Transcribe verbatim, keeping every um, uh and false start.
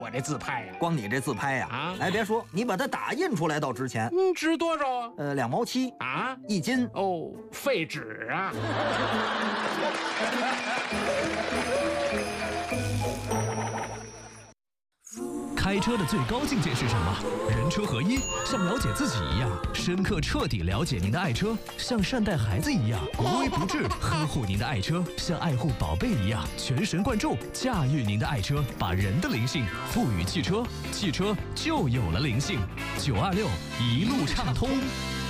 我这自拍呀、 光你这自拍呀、啊， 啊， 哎，别说，你把它打印出来倒值钱。 嗯，值多少啊？ 呃，两毛七啊， 一斤。 哦，废纸啊！ 开车的最高境界是什么？人车合一，像了解自己一样，深刻彻底了解您的爱车；像善待孩子一样，无微不至呵护您的爱车；像爱护宝贝一样，全神贯注驾驭您的爱车，把人的灵性赋予汽车，汽车就有了灵性。九二六一路畅通。